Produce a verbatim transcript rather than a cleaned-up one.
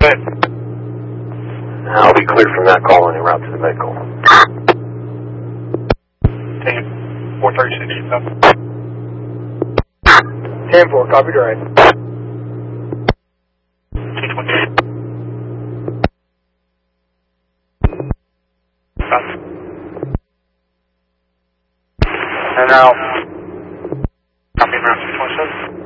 I'll be cleared from that call and en route to the medical. ten four thirty-six. ten four, copy direct. ten twenty-eight. And now, copy en route two twenty-seven.